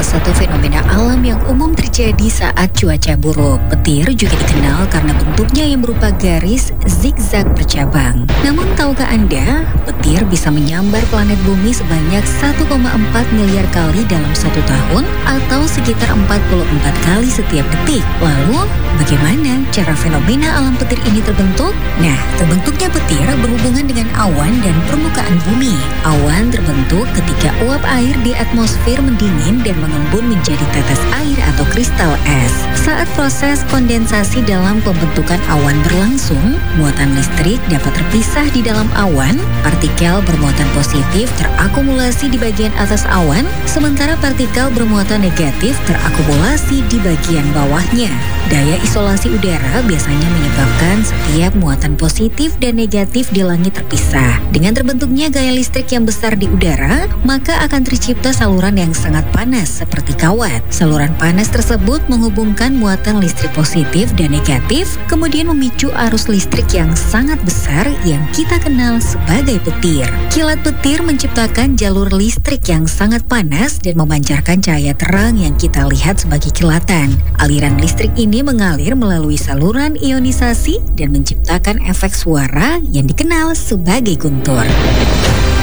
salah satu fenomena alam yang umum terjadi saat cuaca buruk. Petir juga dikenal karena bentuknya yang berupa garis zigzag bercabang. Namun tahukah Anda, petir bisa menyambar planet bumi sebanyak 1,4 miliar kali dalam satu tahun atau sekitar 44 kali setiap detik. Lalu, bagaimana cara fenomena alam petir ini terbentuk? Nah, terbentuknya petir berhubungan dengan awan dan permukaan bumi. Awan terbentuk ketika uap air di atmosfer mendingin dan mengembun menjadi tetes air atau kristal es. Saat proses kondensasi dalam pembentukan awan berlangsung, muatan listrik dapat terpisah di dalam awan. Partikel bermuatan positif terakumulasi di bagian atas awan, sementara partikel bermuatan negatif terakumulasi di bagian bawahnya. Daya isolasi udara biasanya menyebabkan setiap muatan positif dan negatif di langit terpisah. Dengan terbentuknya gaya listrik yang besar di udara, maka akan tercipta saluran yang sangat panas seperti kawat. Saluran panas tersebut menghubungkan muatan listrik positif dan negatif, kemudian memicu arus listrik yang sangat besar yang kita kenal sebagai petir. Kilat petir menciptakan jalur listrik yang sangat panas dan memancarkan cahaya terang yang kita lihat sebagai kilatan. Aliran listrik ini mengalir melalui saluran ionisasi dan menciptakan efek suara yang dikenal sebagai guntur.